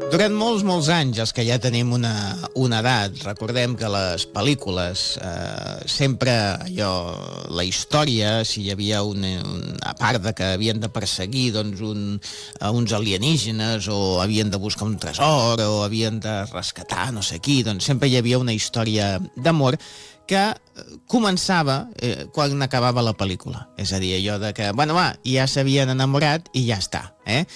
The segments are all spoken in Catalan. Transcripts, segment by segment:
Durant molts anys, els que ja tenim una edat, recordem que les pel·lícules sempre la història, si hi havia a part de que havien de perseguir doncs, uns alienígenes o havien de buscar un tresor o havien de rescatar no sé qui, doncs sempre hi havia una història d'amor que començava quan acabava la pel·lícula. És a dir, allò de que, ja s'havien enamorat i ja està,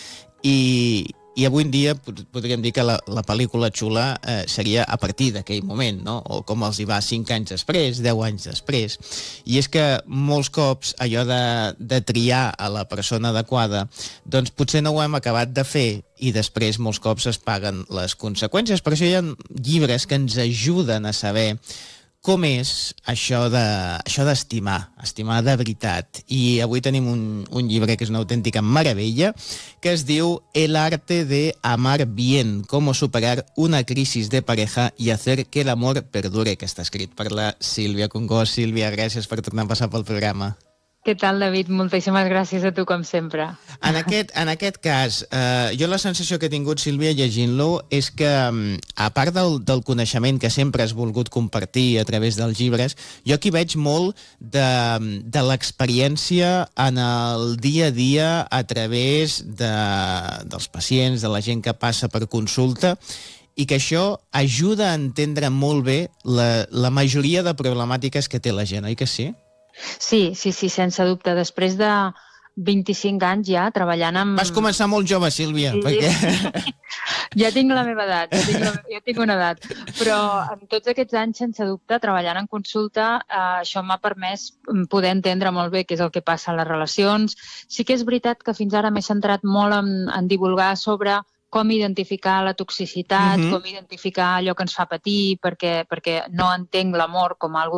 I avui en dia podríem dir que la pel·lícula xula seria a partir d'aquell moment, no? O com els hi va 5 anys després, 10 anys després. I és que molts cops allò de triar a la persona adequada, doncs potser no ho hem acabat de fer i després molts cops es paguen les conseqüències. Per això hi ha llibres que ens ajuden a saber com és això d'estimar, estimar de veritat. I avui tenim un llibre que és una autèntica meravella, que es diu El arte de amar bien, cómo superar una crisis de pareja y hacer que el amor perdure, que està escrit per la Sílvia Congost. Sílvia, gràcies per tornar a passar pel programa. Què tal, David? Moltíssimes gràcies a tu, com sempre. En aquest cas, jo la sensació que he tingut, Sílvia, llegint-lo, és que, a part del coneixement que sempre has volgut compartir a través dels llibres, jo aquí veig molt de l'experiència en el dia a dia a través dels pacients, de la gent que passa per consulta, i que això ajuda a entendre molt bé la majoria de problemàtiques que té la gent, oi que sí? Sí, sense dubte. Després de 25 anys ja treballant amb... Vas començar molt jove, Sílvia, sí. Perquè... Ja tinc la meva edat, ja tinc una edat, però en tots aquests anys, sense dubte, treballant en consulta, això m'ha permès poder entendre molt bé què és el que passa a les relacions. Sí que és veritat que fins ara m'he centrat molt en divulgar sobre com identificar la toxicitat, com identificar allò que ens fa patir, perquè no entenc l'amor com algo